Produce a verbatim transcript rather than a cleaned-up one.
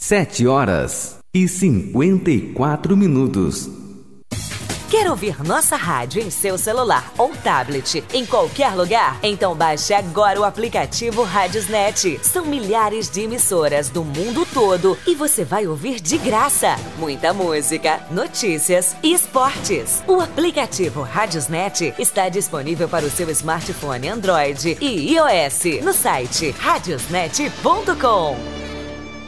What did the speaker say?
Sete horas e cinquenta e quatro minutos. Quer ouvir nossa rádio em seu celular ou tablet, em qualquer lugar? Então baixe agora o aplicativo Radiosnet. São milhares de emissoras do mundo todo e você vai ouvir de graça muita música, notícias e esportes. O aplicativo Radiosnet está disponível para o seu smartphone Android e iOS no site radiosnet ponto com.